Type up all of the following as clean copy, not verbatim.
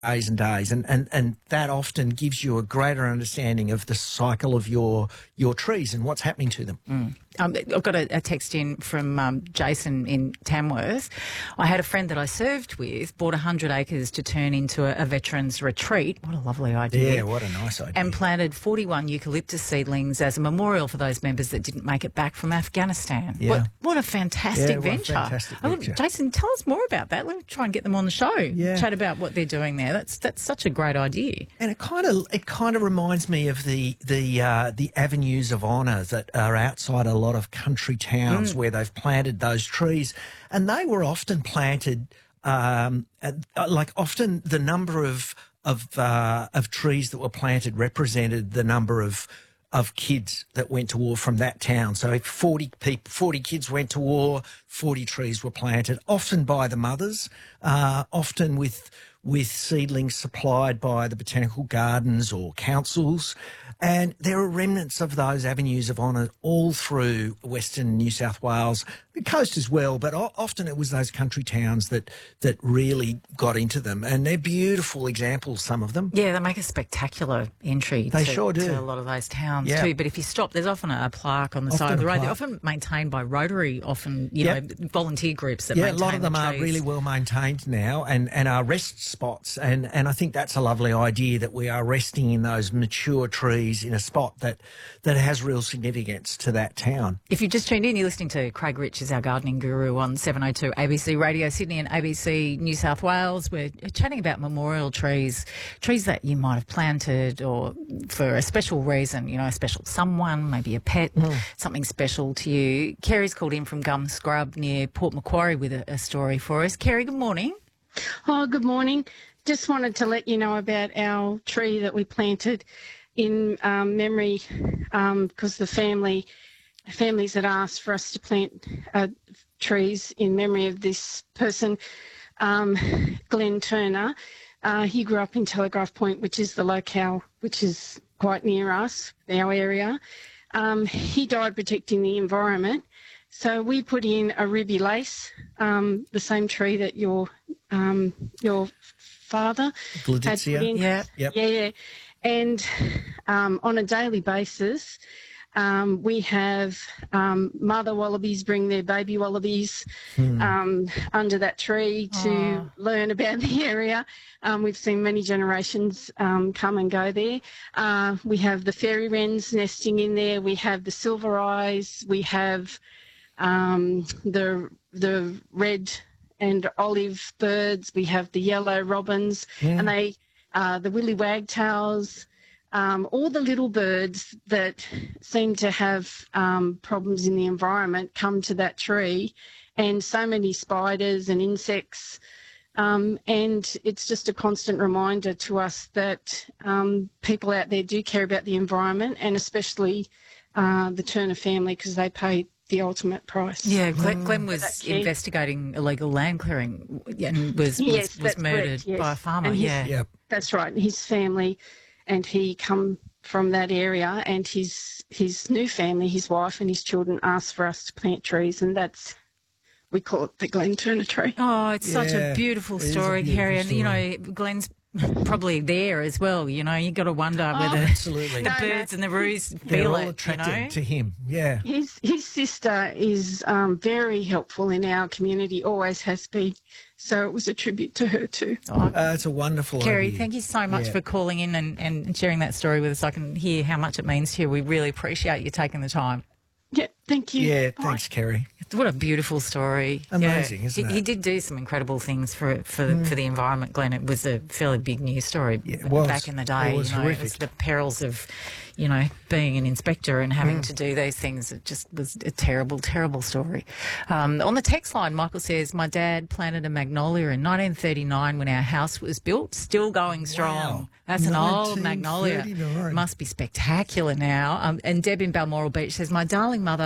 days and days, and that often gives you a greater understanding of the cycle of your trees and what's happening to them. I've got a text in from Jason in Tamworth. I had a friend that I served with bought 100 acres to turn into a veterans retreat. What a lovely idea. Yeah, what a nice idea. And planted 41 eucalyptus seedlings as a memorial for those members that didn't make it back from Afghanistan. Yeah. What a fantastic venture. Venture. Jason, tell us more about that. Let's try and get them on the show. Yeah. Chat about what they're doing there. That's such a great idea. And it kind of reminds me of the avenues of honour that are outside a lot of country towns where they've planted those trees, and they were often planted often the number of trees that were planted represented the number of kids that went to war from that town. So if 40 kids went to war, 40 trees were planted, often by the mothers, often with seedlings supplied by the botanical gardens or councils. And there are remnants of those avenues of honour all through Western New South Wales, the coast as well, but often it was those country towns that really got into them. And they're beautiful examples, some of them. Yeah, they make a spectacular entry They sure do. to a lot of those towns too. But if you stop, there's often a plaque on the side of the road. They're often maintained by Rotary, often, you know, volunteer groups that maintain a lot of them are trees. really well maintained now and are rest spots. And I think that's a lovely idea, that we are resting in those mature trees in a spot that has real significance to that town. If you've just tuned in, you're listening to Craig Rich is our gardening guru on 702 ABC Radio Sydney and ABC New South Wales. We're chatting about memorial trees that you might have planted or for a special reason, you know, a special someone, maybe a pet, something special to you. Kerry's called in from Gum Scrub near Port Macquarie with a story for us. Kerry, good morning. Oh, good morning. Just wanted to let you know about our tree that we planted in memory, because the families had asked for us to plant trees in memory of this person, Glenn Turner. He grew up in Telegraph Point, which is the locale, which is quite near us, our area. He died protecting the environment. So we put in a ruby lace, the same tree that your father had put in. Yeah. And on a daily basis, we have mother wallabies bring their baby wallabies under that tree to learn about the area. We've seen many generations come and go there. We have the fairy wrens nesting in there. We have the silver eyes. We have the red and olive birds. We have the yellow robins, and the willy wagtails, all the little birds that seem to have problems in the environment come to that tree, and so many spiders and insects. And it's just a constant reminder to us that people out there do care about the environment, and especially the Turner family, because they pay the ultimate price. Yeah, Glenn was investigating illegal land clearing and was murdered by a farmer. That's right. His family and he come from that area, and his new family, his wife and his children, asked for us to plant trees, and we call it the Glenn Turner tree. Oh, it's such a beautiful story, Kerry. And, you know, Glenn's probably there as well. You know, you got to wonder whether the birds and the roos feel all attracted to him. Yeah. His sister is very helpful in our community, always has been. So it was a tribute to her too. It's a wonderful Kerry, idea. thank you so much for calling in and sharing that story with us. I can hear how much it means to you. We really appreciate you taking the time. Yeah, thank you. Yeah, thanks, Kerry. What a beautiful story. Amazing, isn't it? He did do some incredible things for the environment, Glenn. It was a fairly big news story back in the day. It was horrific. It was the perils of, you know, being an inspector and having to do these things. It just was a terrible, terrible story. On the text line, Michael says, my dad planted a magnolia in 1939 when our house was built, still going strong. Wow. That's an old magnolia. 1939. Must be spectacular now. And Deb in Balmoral Beach says, my darling mother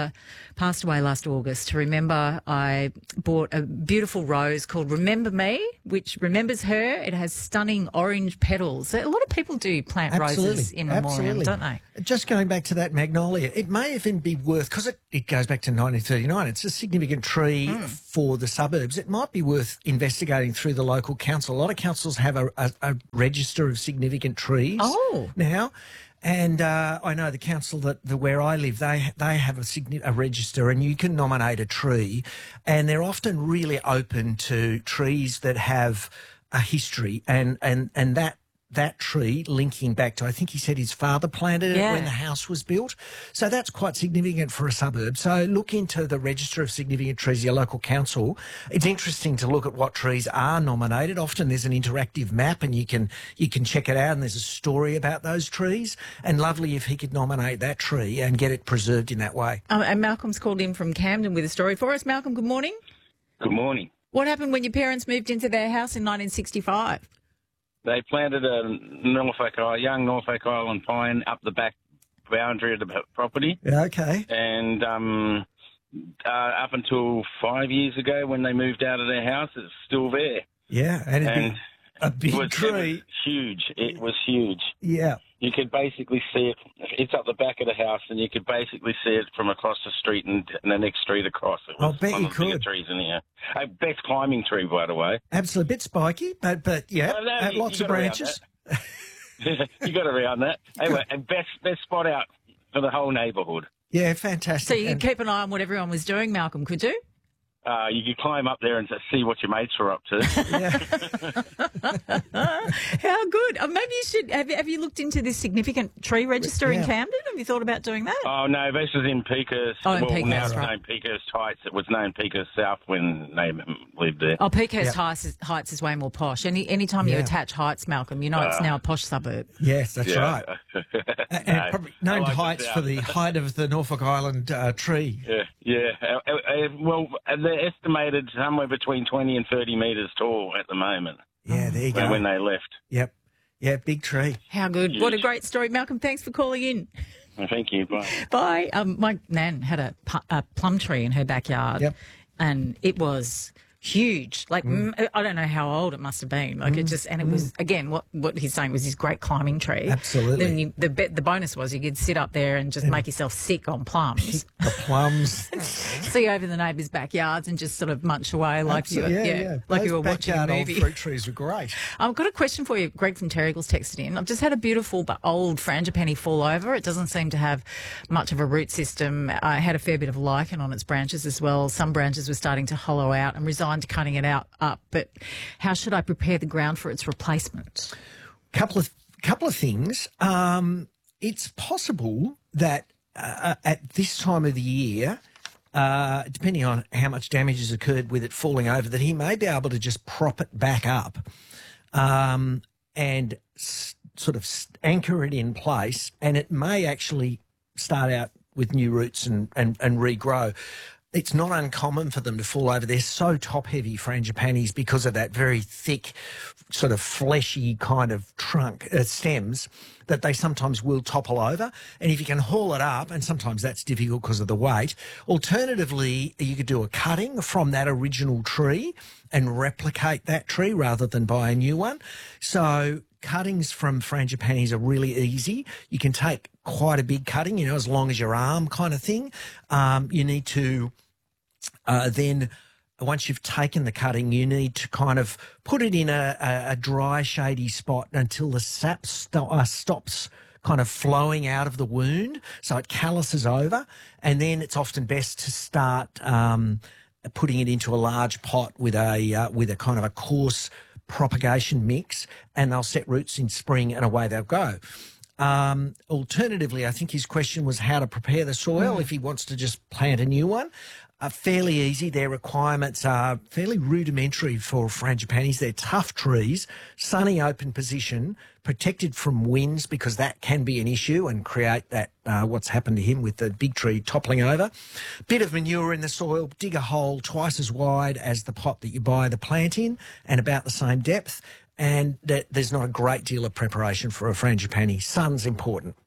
mother passed away last August. To remember, I bought a beautiful rose called Remember Me, which remembers her. It has stunning orange petals. A lot of people do plant roses in memoriam, don't they? Just going back to that magnolia, it may even be worth, because it goes back to 1939, it's a significant tree for the suburbs. It might be worth investigating through the local council. A lot of councils have a register of significant trees now. And I know the council where I live, they have a register, and you can nominate a tree, and they're often really open to trees that have a history, and that tree linking back to, I think he said his father planted it when the house was built. So that's quite significant for a suburb. So look into the register of significant trees, your local council. It's interesting to look at what trees are nominated. Often there's an interactive map and you can check it out, and there's a story about those trees. And lovely if he could nominate that tree and get it preserved in that way. And Malcolm's called in from Camden with a story for us. Malcolm, good morning. Good morning. What happened when your parents moved into their house in 1965? They planted a young Norfolk Island pine up the back boundary of the property. Okay. And up until 5 years ago, when they moved out of their house, it's still there. Yeah, and a big tree. It was huge. Yeah. You could basically see it. It's up the back of the house, and you could basically see it from across the street and the next street across. It was bet one you of the bigger could. trees in here. Best climbing tree, by the way. Absolutely, a bit spiky, but yeah, lots of branches. You got around that. Anyway, and best spot out for the whole neighbourhood. Yeah, fantastic. So you could keep an eye on what everyone was doing, Malcolm, could you? You could climb up there and see what your mates were up to. How good. Maybe you should. Have you looked into this significant tree register in Camden? Have you thought about doing that? Oh, no, this was in Peakhurst. Oh, in Peakhurst, now it's right. known Peakhurst Heights. It was known Peakhurst South when they lived there. Oh, Peakhurst Heights is way more posh. Anytime you attach Heights, Malcolm, you know it's now a posh suburb. Yes, that's right. No, probably known Heights for the height of the Norfolk Island tree. Yeah. Well, they're estimated somewhere between 20 and 30 metres tall at the moment. Yeah, there you go. When they left. Yep. Yeah, big tree. How good. Huge. What a great story. Malcolm, thanks for calling in. Thank you. Bye. Bye. My nan had a plum tree in her backyard, and it was huge. Like, I don't know how old it must have been. Like, it just, and it was, again, what he's saying was his great climbing tree. Absolutely. Then the bonus was you could sit up there and just make yourself sick on plums. The plums. See over the neighbours' backyards and just sort of munch away like you were, like Those you were watching a backyard movie. Old fruit trees were great. I've got a question for you. Greg from Terrigal's texted in. I've just had a beautiful but old frangipani fall over. It doesn't seem to have much of a root system. I had a fair bit of lichen on its branches as well. Some branches were starting to hollow out. I'm resigned to cutting it up. But how should I prepare the ground for its replacement? Couple of things. It's possible that at this time of the year, depending on how much damage has occurred with it falling over, that he may be able to just prop it back up and sort of anchor it in place, and it may actually start out with new roots and regrow. It's not uncommon for them to fall over. They're so top-heavy, frangipanis, because of that very thick, sort of fleshy kind of trunk stems, that they sometimes will topple over. And if you can haul it up, and sometimes that's difficult because of the weight, alternatively, you could do a cutting from that original tree and replicate that tree rather than buy a new one. So cuttings from frangipanis are really easy. You can take quite a big cutting, as long as your arm kind of thing. You need to then, once you've taken the cutting, you need to kind of put it in a dry, shady spot until the sap stops kind of flowing out of the wound, so it calluses over. And then it's often best to start putting it into a large pot with a kind of a coarse propagation mix, and they'll set roots in spring, and away they'll go. Alternatively, I think his question was how to prepare the soil if he wants to just plant a new one. Fairly easy. Their requirements are fairly rudimentary for frangipanis. They're tough trees, sunny open position, protected from winds, because that can be an issue and create that what's happened to him with the big tree toppling over. Bit of manure in the soil, dig a hole twice as wide as the pot that you buy the plant in, and about the same depth. And there's not a great deal of preparation for a frangipani. Sun's important.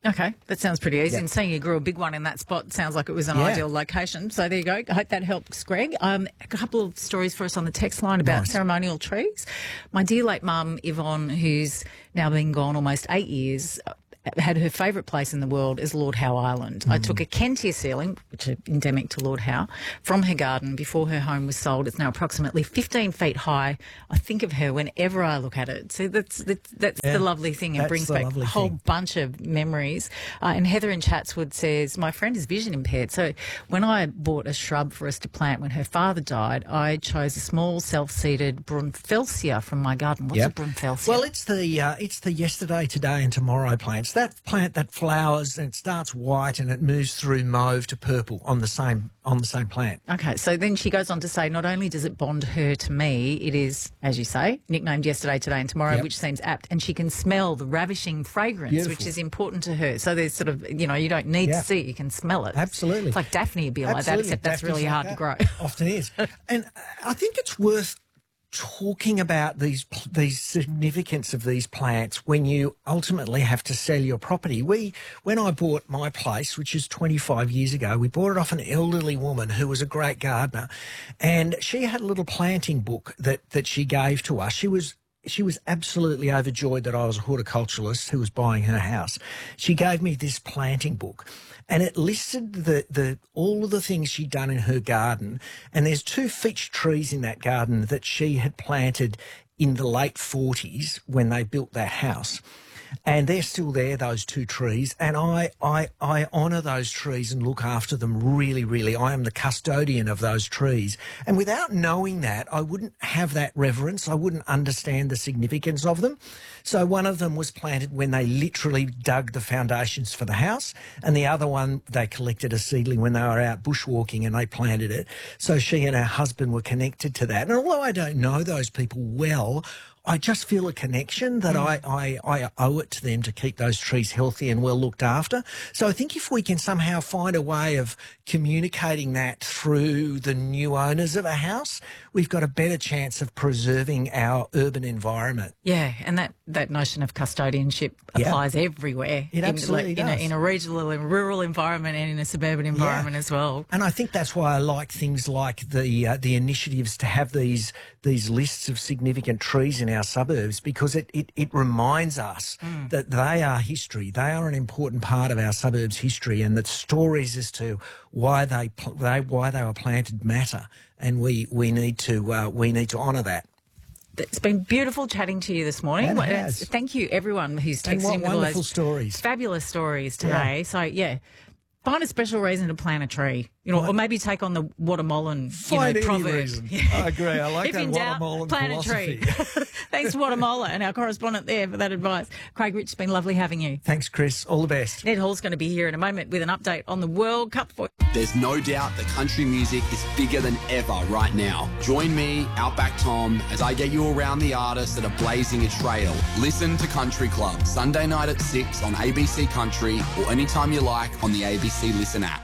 Okay, that sounds pretty easy. And seeing you grew a big one in that spot sounds like it was an ideal location. So there you go. I hope that helps, Greg. A couple of stories for us on the text line about ceremonial trees. My dear late mum, Yvonne, who's now been gone almost 8 years, had her favourite place in the world is Lord Howe Island. I took a Kentia ceiling, which is endemic to Lord Howe, from her garden before her home was sold. It's now approximately 15 feet high. I think of her whenever I look at it. So that's the lovely thing. It brings back a whole bunch of memories. And Heather in Chatswood says, my friend is vision impaired. So when I bought a shrub for us to plant when her father died, I chose a small self-seeded Brunfelsia from my garden. What's a Brunfelsia? Well, it's the yesterday, today and tomorrow plants. That plant that flowers and it starts white and it moves through mauve to purple on the same plant. Okay, so then she goes on to say, not only does it bond her to me, it is, as you say, nicknamed yesterday, today and tomorrow, which seems apt, and she can smell the ravishing fragrance, which is important to her. So there's sort of, you don't need to see it, you can smell it. Absolutely. It's like Daphne would be like that, except that's really hard to grow. Often is. And I think it's worth talking about these significance of these plants when you ultimately have to sell your property. When I bought my place, which is 25 years ago, we bought it off an elderly woman who was a great gardener, and she had a little planting book that she gave to us. She was absolutely overjoyed that I was a horticulturalist who was buying her house. She gave me this planting book, and it listed all of the things she'd done in her garden. And there's 2 peach trees in that garden that she had planted in the late 40s when they built that house. And they're still there, those 2 trees. And I honour those trees and look after them really, really. I am the custodian of those trees. And without knowing that, I wouldn't have that reverence. I wouldn't understand the significance of them. So one of them was planted when they literally dug the foundations for the house. And the other one, they collected a seedling when they were out bushwalking and they planted it. So she and her husband were connected to that. And although I don't know those people well, I just feel a connection that I owe it to them to keep those trees healthy and well looked after. So I think if we can somehow find a way of communicating that through the new owners of a house, we've got a better chance of preserving our urban environment. Yeah, and that notion of custodianship applies everywhere. It absolutely does. In a regional and rural environment and in a suburban environment as well. And I think that's why I like things like the initiatives to have these lists of significant trees in our suburbs, because it reminds us that they are history. They are an important part of our suburbs' history, and that stories as to why they were planted matter, and we need to honour that. It's been beautiful chatting to you this morning. Thank you, everyone who's texting with all those stories, fabulous stories today. Yeah. So find a special reason to plant a tree, or maybe take on the Watermolen proverb. I agree. I like that Watermolen philosophy. Plant a tree. Thanks to Watermolen and our correspondent there for that advice. Craig Rich, it's been lovely having you. Thanks, Chris. All the best. Ned Hall's going to be here in a moment with an update on the World Cup. There's no doubt that country music is bigger than ever right now. Join me, Outback Tom, as I get you around the artists that are blazing a trail. Listen to Country Club, Sunday night at 6 on ABC Country, or anytime you like on the ABC Listen app.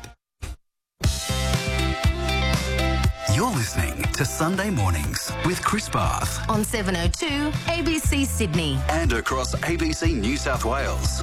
You're listening to Sunday Mornings with Chris Bath on 702 ABC Sydney and across ABC New South Wales.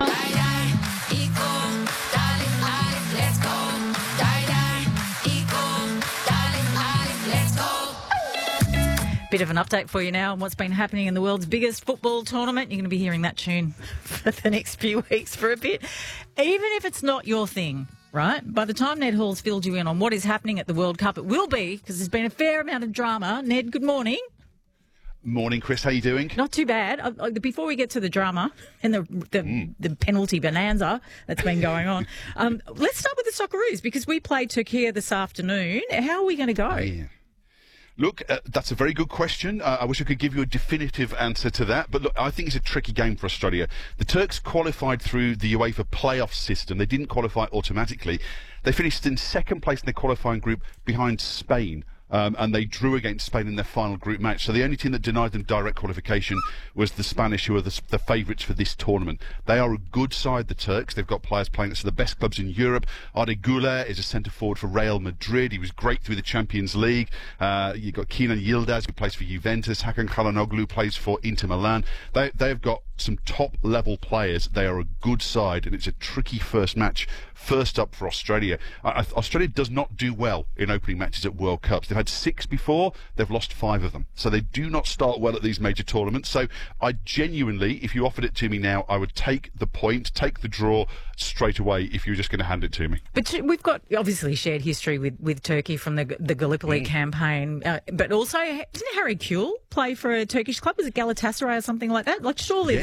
Bit of an update for you now on what's been happening in the world's biggest football tournament. You're going to be hearing that tune for the next few weeks for a bit. Even if it's not your thing, right? By the time Ned Hall's filled you in on what is happening at the World Cup, it will be, because there's been a fair amount of drama. Ned, good morning. Morning, Chris. How you doing? Not too bad. Before we get to the drama and the penalty bonanza that's been going on, let's start with the Socceroos, because we play Turkey this afternoon. How are we going to go? Yeah. Look, that's a very good question. I wish I could give you a definitive answer to that. But look, I think it's a tricky game for Australia. The Turks qualified through the UEFA playoff system. They didn't qualify automatically. They finished in second place in their qualifying group behind Spain. And they drew against Spain in their final group match. So the only team that denied them direct qualification was the Spanish, who are the favourites for this tournament. They are a good side, the Turks. They've got players playing at some of the best clubs in Europe. Arda Güler is a centre-forward for Real Madrid. He was great through the Champions League. You've got Kenan Yildiz, who plays for Juventus. Hakan Çalhanoğlu plays for Inter Milan. They've got some top-level players. They are a good side, and it's a tricky first match. First up for Australia. Australia does not do well in opening matches at World Cups. They've had 6 before. They've lost 5 of them. So they do not start well at these major tournaments. So I genuinely, if you offered it to me now, I would take the point, take the draw straight away if you were just going to hand it to me. But we've got obviously shared history with Turkey from the Gallipoli campaign. But also, didn't Harry Kewell play for a Turkish club? Was it Galatasaray or something like that? Like, surely